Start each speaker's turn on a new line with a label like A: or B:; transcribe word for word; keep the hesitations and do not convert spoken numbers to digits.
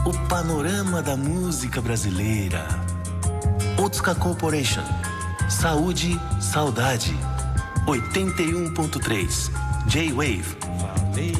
A: O panorama da música brasileira. Otsuka Corporation. Saúde, saudade. oitenta e um ponto três. J-Wave.